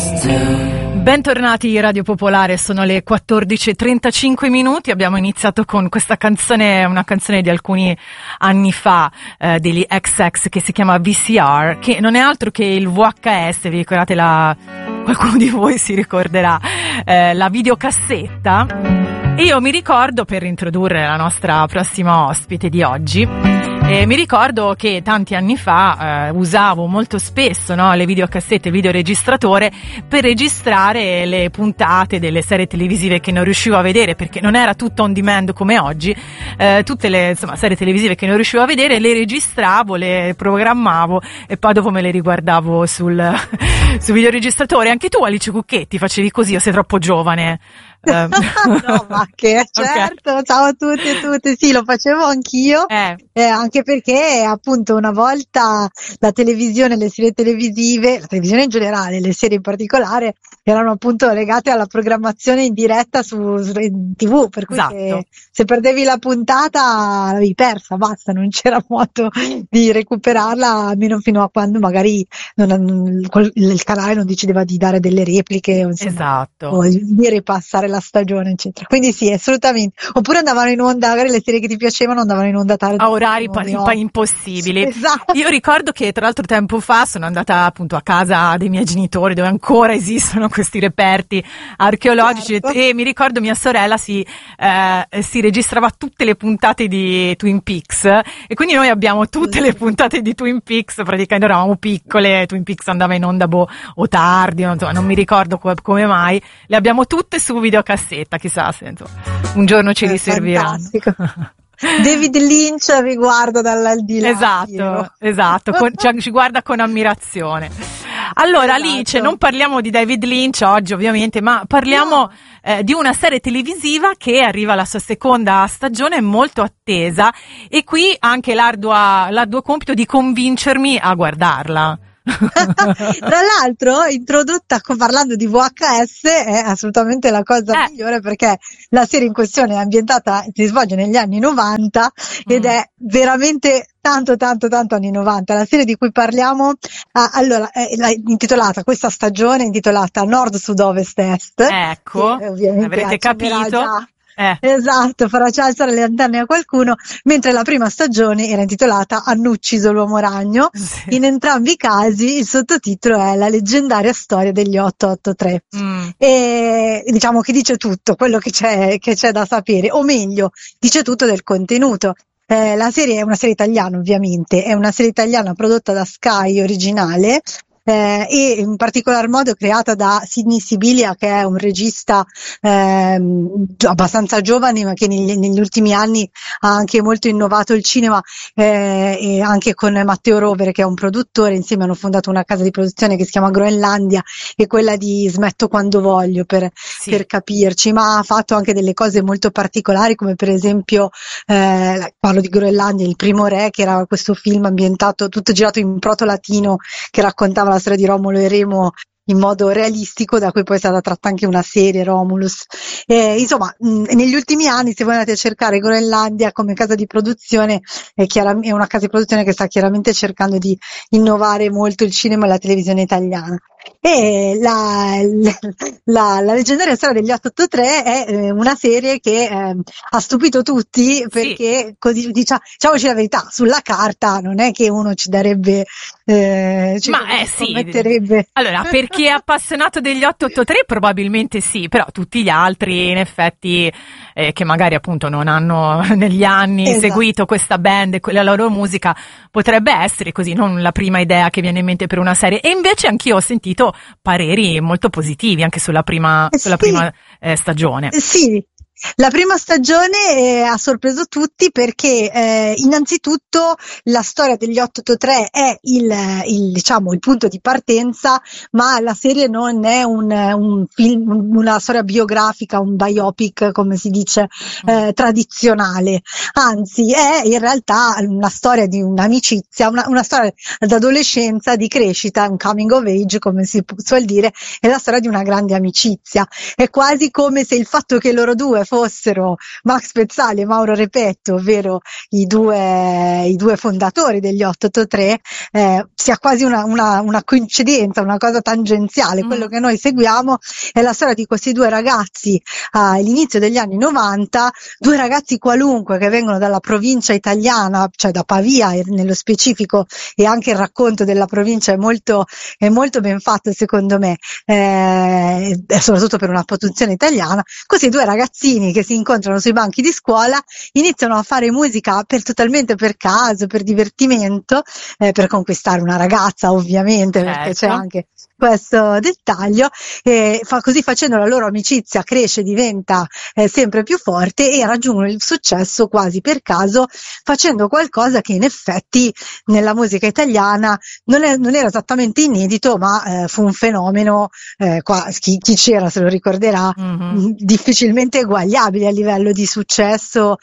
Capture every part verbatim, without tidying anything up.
Bentornati Radio Popolare, sono le quattordici e trentacinque minuti, abbiamo iniziato con questa canzone, una canzone di alcuni anni fa, eh, degli X X, che si chiama V C R, che non è altro che il V H S, vi ricordate la... qualcuno di voi si ricorderà, eh, la videocassetta. E io mi ricordo, per introdurre la nostra prossima ospite di oggi, eh, mi ricordo che tanti anni fa eh, usavo molto spesso, no, le videocassette, il videoregistratore per registrare le puntate delle serie televisive che non riuscivo a vedere, perché non era tutto on demand come oggi. Eh, tutte le insomma, serie televisive che non riuscivo a vedere le registravo, le programmavo e poi dopo me le riguardavo sul, sul videoregistratore. Anche tu, Alice Cucchetti, facevi così o sei troppo giovane? No, ma che certo, okay. Ciao a tutti e tutte, sì, lo facevo anch'io, eh. Eh, anche perché appunto una volta la televisione, le serie televisive, la televisione in generale, le serie in particolare, erano appunto legate alla programmazione in diretta su, su in tivù, per cui esatto. se, se perdevi la puntata l'avevi persa, basta, non c'era modo di recuperarla, almeno fino a quando magari non, non, il canale non decideva di dare delle repliche, insomma, esatto. o di ripassare la stagione, eccetera. Quindi sì, assolutamente. Oppure andavano in onda, magari le serie che ti piacevano andavano in onda tardi. A orari pa- imp- impossibili. Esatto. Io ricordo che tra l'altro tempo fa sono andata appunto a casa dei miei genitori, dove ancora esistono questi reperti archeologici, certo. E mi ricordo mia sorella si, eh, si registrava tutte le puntate di Twin Peaks, e quindi noi abbiamo tutte le puntate di Twin Peaks, praticamente eravamo piccole, Twin Peaks andava in onda boh, o tardi, non, non mi ricordo co- come mai, le abbiamo tutte su video cassetta, chissà se insomma, un giorno ci riserviranno. David Lynch vi guarda dall'aldilà. Esatto, esatto, con, ci, ci guarda con ammirazione. Allora, esatto. Alice, non parliamo di David Lynch oggi ovviamente, ma parliamo no. eh, di una serie televisiva che arriva alla sua seconda stagione, molto attesa, e qui anche l'arduo, l'arduo compito di convincermi a guardarla. Tra l'altro, introdotta parlando di V H S, è assolutamente la cosa eh. migliore, perché la serie in questione è ambientata, si svolge negli anni novanta ed mm. è veramente tanto tanto tanto anni novanta. La serie di cui parliamo ah, allora è, è intitolata, questa stagione è intitolata Nord, Sud, Ovest, Est, ecco, che, ovviamente avrete capito già. Eh. Esatto, farà già alzare le antenne a qualcuno, mentre la prima stagione era intitolata Hanno ucciso l'uomo ragno. Sì. In entrambi i casi il sottotitolo è La leggendaria storia degli otto otto tre. Mm. E diciamo che dice tutto quello che c'è, che c'è da sapere, o meglio, dice tutto del contenuto. Eh, la serie è una serie italiana, ovviamente, è una serie italiana prodotta da Sky originale. Eh, e in particolar modo creata da Sidney Sibilia, che è un regista ehm, abbastanza giovane, ma che negli, negli ultimi anni ha anche molto innovato il cinema, eh, e anche con Matteo Rovere, che è un produttore. Insieme hanno fondato una casa di produzione che si chiama Groenlandia, e quella di Smetto quando voglio, per, sì. per capirci, ma ha fatto anche delle cose molto particolari, come per esempio eh, parlo di Groenlandia, Il primo re, che era questo film ambientato, tutto girato in proto-latino, che raccontava la storia di Romolo e Remo in modo realistico, da cui poi è stata tratta anche una serie, Romulus. Eh, insomma, mh, negli ultimi anni, se voi andate a cercare Groenlandia come casa di produzione, è, chiara- è una casa di produzione che sta chiaramente cercando di innovare molto il cinema e la televisione italiana. E la, la, la, la leggendaria storia degli otto otto tre è eh, una serie che eh, ha stupito tutti, perché sì. così diciamo, diciamoci la verità, sulla carta non è che uno ci darebbe eh, ci ma eh sì, metterebbe. Allora, per chi è appassionato degli otto otto tre probabilmente sì, però tutti gli altri in effetti eh, che magari appunto non hanno negli anni esatto. seguito questa band e la loro musica, potrebbe essere così non la prima idea che viene in mente per una serie. E invece anch'io ho sentito pareri molto positivi anche sulla prima, eh sulla sì. prima eh, stagione. Sì. La prima stagione eh, ha sorpreso tutti, perché eh, innanzitutto la storia degli otto otto tre è il, il diciamo il punto di partenza, ma la serie non è un, un film, una storia biografica, un biopic come si dice eh, tradizionale, anzi è in realtà una storia di un'amicizia, una, una storia d'adolescenza, di crescita, un coming of age come si suol dire, è la storia di una grande amicizia. È quasi come se il fatto che loro due fossero Max Pezzali e Mauro Repetto, ovvero i due, i due fondatori degli otto otto tre, eh, sia quasi una, una, una coincidenza, una cosa tangenziale. Mm. Quello che noi seguiamo è la storia di questi due ragazzi all'inizio degli anni novanta, due ragazzi qualunque che vengono dalla provincia italiana, cioè da Pavia e nello specifico, e anche il racconto della provincia è molto, è molto ben fatto secondo me, eh, soprattutto per una produzione italiana. Così due ragazzini che si incontrano sui banchi di scuola iniziano a fare musica per totalmente per caso, per divertimento, eh, per conquistare una ragazza ovviamente, certo, perché c'è anche questo dettaglio, e fa, così facendo la loro amicizia cresce, diventa eh, sempre più forte e raggiungono il successo quasi per caso, facendo qualcosa che in effetti nella musica italiana non, è, non era esattamente inedito, ma eh, fu un fenomeno, eh, qua, chi, chi c'era se lo ricorderà, mm-hmm. difficilmente eguagliabile a livello di successo,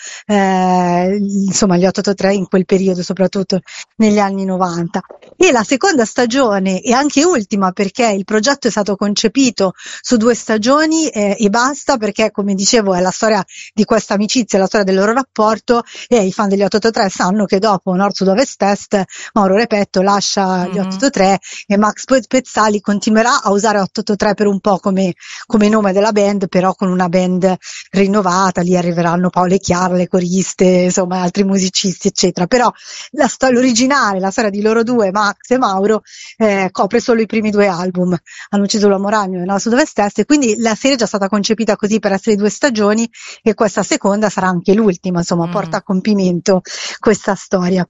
eh, insomma gli otto otto tre in quel periodo, soprattutto negli anni novanta. E la seconda stagione e anche ultima, perché il progetto è stato concepito su due stagioni eh, e basta, perché come dicevo è la storia di questa amicizia, la storia del loro rapporto, e i fan degli otto otto tre sanno che dopo Nord Sud Ovest Est Mauro Repetto lascia mm-hmm. gli otto otto tre e Max Pezzali continuerà a usare otto otto tre per un po' come, come nome della band, però con una band rinnovata. Lì arriveranno Paolo e Chiara, le coriste, insomma altri musicisti eccetera, però la storia originale, la storia di loro due, Max e Mauro, eh, copre solo i primi due album, Hanno ucciso l'uomo ragno e Nord Sud Ovest Est, e quindi la serie è già stata concepita così per essere due stagioni e questa seconda sarà anche l'ultima, insomma mm. porta a compimento questa storia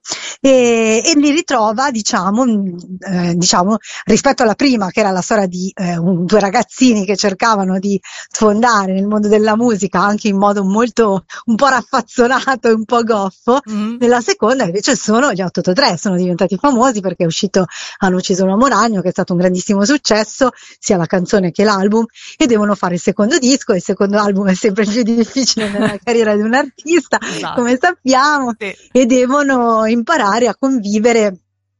e, e li ritrova diciamo, eh, diciamo rispetto alla prima, che era la storia di eh, un, due ragazzini che cercavano di sfondare nel mondo della musica anche in modo molto un po' raffazzonato e un po' goffo. Mm. Nella seconda invece sono gli otto otto tre, sono diventati famosi perché è uscito Hanno ucciso l'uomo ragno, che è stato un grandissimo successo, sia la canzone che l'album, e devono fare il secondo disco. Il secondo album è sempre il più difficile nella carriera di un artista, esatto. come sappiamo, sì. e devono imparare a convivere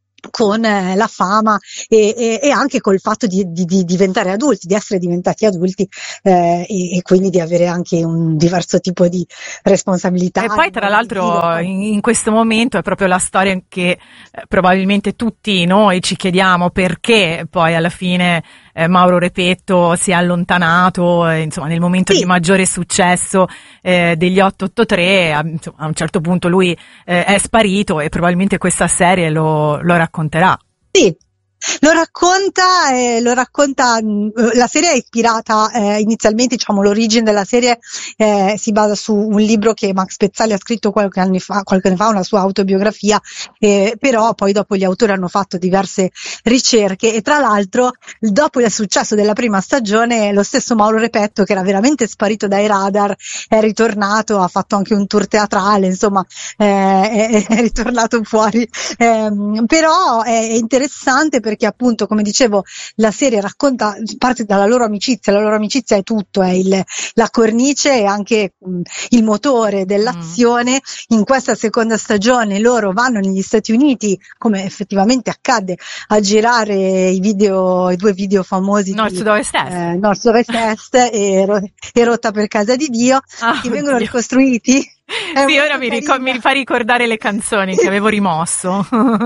con eh, la fama e, e, e anche col fatto di, di, di diventare adulti, di essere diventati adulti eh, e, e quindi di avere anche un diverso tipo di responsabilità. E poi tra l'altro in, in questo momento è proprio la storia che eh, probabilmente tutti noi ci chiediamo perché poi alla fine eh, Mauro Repetto si è allontanato, eh, insomma nel momento sì. di maggiore successo eh, degli otto otto tre, a, insomma, a un certo punto lui eh, è sparito e probabilmente questa serie lo, lo racconterà. Sì. Lo racconta, eh, lo racconta, mh, la serie è ispirata eh, inizialmente, diciamo l'origine della serie eh, si basa su un libro che Max Pezzali ha scritto qualche anno fa, qualche anno fa, una sua autobiografia, eh, però poi dopo gli autori hanno fatto diverse ricerche e tra l'altro dopo il successo della prima stagione lo stesso Mauro Repetto, che era veramente sparito dai radar, è ritornato, ha fatto anche un tour teatrale, insomma eh, è, è ritornato fuori, eh, però è interessante perché appunto, come dicevo, la serie racconta, parte dalla loro amicizia, la loro amicizia è tutto, è il, la cornice e anche mh, il motore dell'azione. Mm. In questa seconda stagione loro vanno negli Stati Uniti, come effettivamente accadde, a girare i video, i due video famosi Nord Sud Ovest Est, eh, Nord Sud Ovest Est e, e Rotta per casa di Dio, ah, che vengono oddio. ricostruiti. Sì, ora mi, ricor- mi fa ricordare le canzoni che avevo rimosso.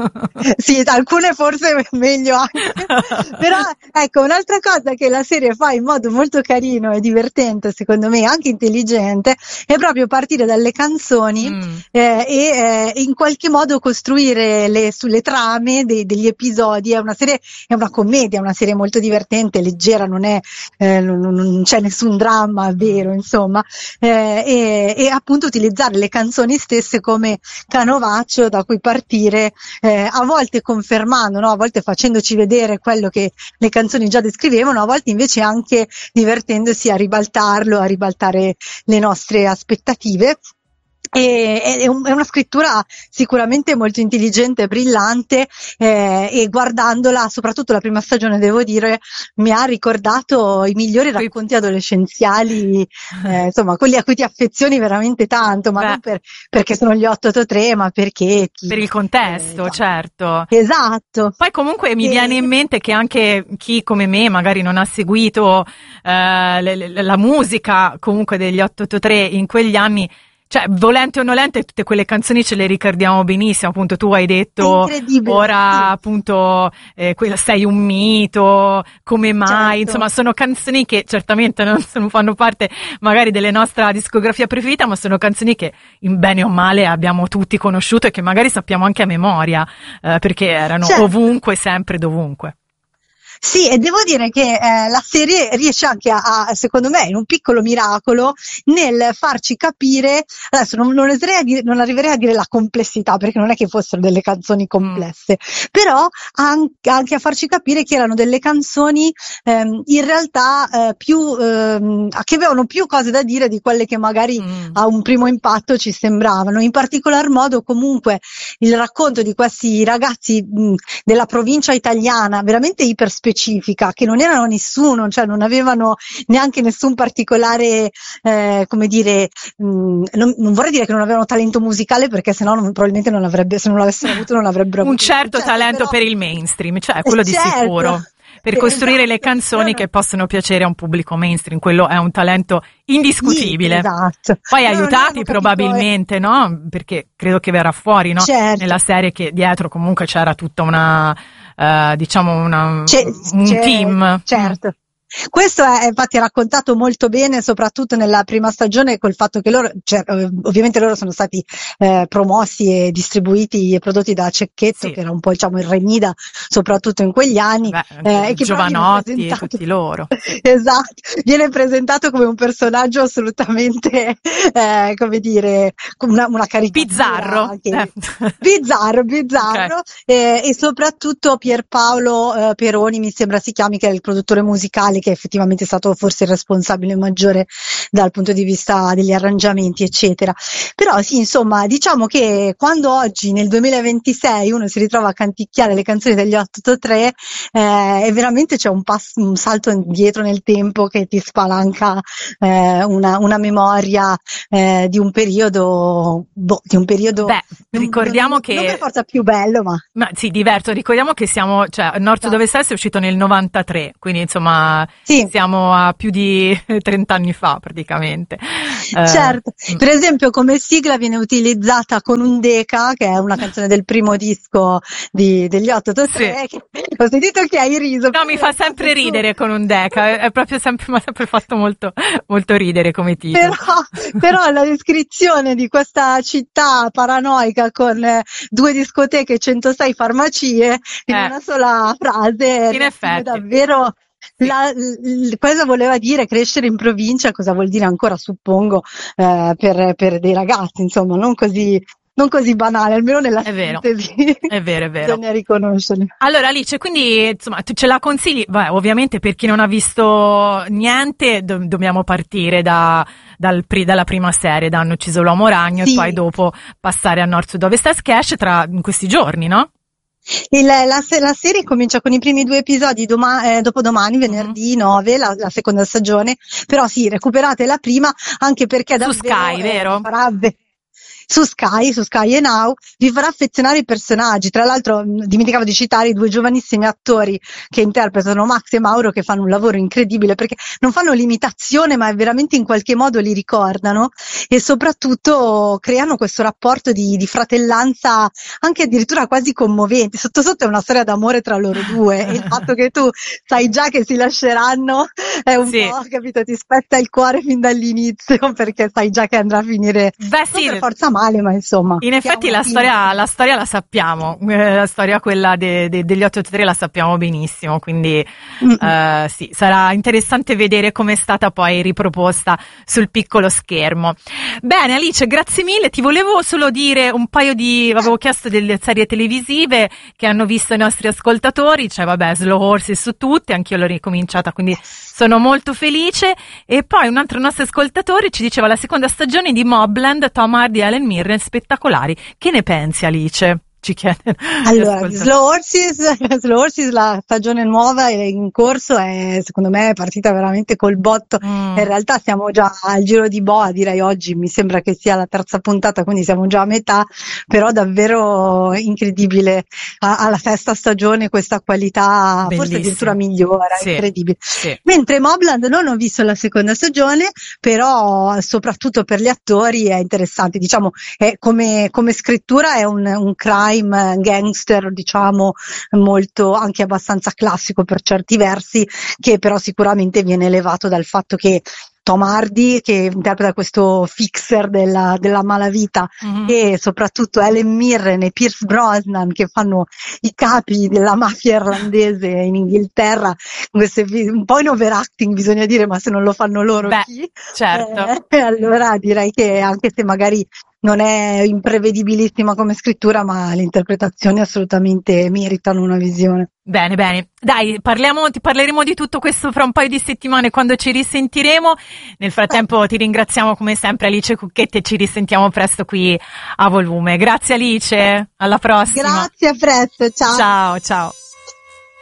Sì, alcune forse meglio anche. Però ecco, un'altra cosa che la serie fa in modo molto carino e divertente, secondo me anche intelligente, è proprio partire dalle canzoni mm. eh, e eh, in qualche modo costruire le, sulle trame dei, degli episodi. È una serie, è una commedia, una serie molto divertente, leggera, non è eh, non, non c'è nessun dramma vero, insomma, eh, e, e appunto utilizzare le canzoni stesse come canovaccio da cui partire, eh, a volte confermando, no? A volte facendoci vedere quello che le canzoni già descrivevano, a volte invece anche divertendosi a ribaltarlo, a ribaltare le nostre aspettative. E, è, un, è una scrittura sicuramente molto intelligente, brillante, eh, e guardandola, soprattutto la prima stagione, devo dire, mi ha ricordato i migliori racconti adolescenziali, eh, insomma, quelli a cui ti affezioni veramente tanto, ma Beh. non per, perché sono gli otto otto tre, ma perché ti, per il contesto, eh, certo. Esatto. Poi comunque mi e... viene in mente che anche chi come me magari non ha seguito eh, le, le, la musica comunque degli otto otto tre in quegli anni, cioè, volente o nolente, tutte quelle canzoni ce le ricordiamo benissimo. Appunto, tu hai detto ora, sì. appunto, eh, sei un mito, come mai? Certo. Insomma, sono canzoni che certamente non, non fanno parte magari della nostra discografia preferita, ma sono canzoni che in bene o male abbiamo tutti conosciuto e che magari sappiamo anche a memoria, eh, perché erano certo. ovunque, sempre, dovunque. Sì, e devo dire che eh, la serie riesce anche a, a, secondo me, in un piccolo miracolo nel farci capire, adesso non, non, a dire, non arriverei a dire la complessità, perché non è che fossero delle canzoni complesse, mm. però anche, anche a farci capire che erano delle canzoni ehm, in realtà eh, più ehm, che avevano più cose da dire di quelle che magari mm. a un primo impatto ci sembravano. In particolar modo comunque il racconto di questi ragazzi mh, della provincia italiana, veramente iper specifica, che non erano nessuno, cioè non avevano neanche nessun particolare, eh, come dire, mh, non, non vorrei dire che non avevano talento musicale, perché sennò non, probabilmente non avrebbe, se non l'avessero avuto non avrebbero un avuto certo successo, talento però... per il mainstream, cioè quello certo. di sicuro. Per costruire esatto, le canzoni no. che possono piacere a un pubblico mainstream, quello è un talento indiscutibile. Sì, esatto. Poi no, aiutati probabilmente, capito... no? Perché credo che verrà fuori, no? Certo. Nella serie che dietro comunque c'era tutta una, uh, diciamo una, c'è, un c'è, team. Certo. Questo è infatti raccontato molto bene, soprattutto nella prima stagione, col fatto che loro, cioè, ovviamente loro sono stati eh, promossi e distribuiti e prodotti da Cecchetto, sì. che era un po', diciamo, il Remida, soprattutto in quegli anni. Beh, eh, e che Giovanotti presentato... e tutti loro. Esatto, viene presentato come un personaggio assolutamente, eh, come dire, una, una caricatura. Bizzarro. Che... Eh. Bizzarro, bizzarro. Okay. Eh, e soprattutto Pierpaolo eh, Peroni, mi sembra si chiami, che è il produttore musicale, che effettivamente è stato forse il responsabile maggiore dal punto di vista degli arrangiamenti, eccetera. Però sì, insomma, diciamo che quando oggi nel duemilaventisei uno si ritrova a canticchiare le canzoni degli otto otto tre, eh, e veramente c'è un, passo, un salto indietro nel tempo che ti spalanca eh, una, una memoria eh, di un periodo, boh, di un periodo. Beh, ricordiamo non, che non per forza più bello, ma, ma sì, diverso. Ricordiamo che siamo, cioè, Nord Dove Est è uscito nel novantatré, quindi insomma. Sì. Siamo a più di trenta anni fa praticamente. Certo, eh, per esempio come sigla viene utilizzata Con un Deca, che è una canzone del primo disco di, degli otto otto tre, sì. che ho sentito che hai riso. No, mi fa sempre ridere Con un Deca, è proprio sempre, mi ha sempre fatto molto, molto ridere come titolo. Però, però la descrizione di questa città paranoica con eh, due discoteche e centosei farmacie in eh. una sola frase, in effetti davvero. Sì. La, l, cosa voleva dire crescere in provincia, cosa vuol dire ancora, suppongo, eh, per, per dei ragazzi, insomma, non così, non così banale, almeno nella è vero, sintesi. È vero, è vero. Bisogna riconoscerli. Allora Alice, quindi insomma tu ce la consigli? Beh, ovviamente per chi non ha visto niente do, dobbiamo partire da, dal, dalla prima serie, da Hanno ucciso l'uomo ragno, sì. E poi dopo passare a Nord Sud Ovest che esce tra in questi giorni, no? Il, la, la serie comincia con i primi due episodi doma, eh, dopodomani, venerdì mm-hmm. nove, la, la seconda stagione, però sì, recuperate la prima, anche perché su davvero, Sky, eh, vero? Farebbe. Su Sky, su Sky e Now, vi farà affezionare i personaggi. Tra l'altro dimenticavo di citare i due giovanissimi attori che interpretano Max e Mauro, che fanno un lavoro incredibile, perché non fanno l'imitazione ma veramente in qualche modo li ricordano, e soprattutto creano questo rapporto di, di fratellanza anche addirittura quasi commovente. Sotto sotto è una storia d'amore tra loro due, e il fatto che tu sai già che si lasceranno è un sì. po', capito, ti spezza il cuore fin dall'inizio, perché sai già che andrà a finire. Beh, sì, per forza male, ma insomma. In effetti la storia, la storia la sappiamo, eh, la storia quella de, de, degli otto otto tre la sappiamo benissimo, quindi eh, sì, sarà interessante vedere come è stata poi riproposta sul piccolo schermo. Bene Alice, grazie mille, ti volevo solo dire un paio di, avevo chiesto delle serie televisive che hanno visto i nostri ascoltatori, cioè vabbè, Slow Horses su tutte, anch'io l'ho ricominciata, quindi sono molto felice. E poi un altro nostro ascoltatore ci diceva la seconda stagione di Mobland, Tom Hardy e Helen Mirren spettacolari. Che ne pensi, Alice? Ci chiede. Allora, Slow Horses, Slow Horses, la stagione nuova è in corso, è secondo me è partita veramente col botto. Mm. In realtà siamo già al giro di boa, direi oggi, mi sembra che sia la terza puntata, quindi siamo già a metà, però davvero incredibile alla sesta stagione questa qualità. Bellissimo. Forse addirittura migliora, sì, incredibile. Sì. Mentre Mobland non ho visto la seconda stagione, però soprattutto per gli attori è interessante, diciamo, è come, come scrittura è un, un crime gangster, diciamo, molto anche abbastanza classico per certi versi, che però sicuramente viene elevato dal fatto che Tom Hardy, che interpreta questo fixer della, della malavita, mm-hmm. e soprattutto Helen Mirren e Pierce Brosnan, che fanno i capi della mafia irlandese in Inghilterra, queste, un po' in overacting bisogna dire, ma se non lo fanno loro, beh, chi? Certo. Eh, allora direi che anche se magari non è imprevedibilissima come scrittura, ma le interpretazioni assolutamente meritano una visione. Bene, bene. Dai, parliamo, ti parleremo di tutto questo fra un paio di settimane quando ci risentiremo. Nel frattempo ti ringraziamo come sempre, Alice Cucchetti, e ci risentiamo presto qui a Volume. Grazie Alice, alla prossima. Grazie, a presto, ciao. Ciao, ciao.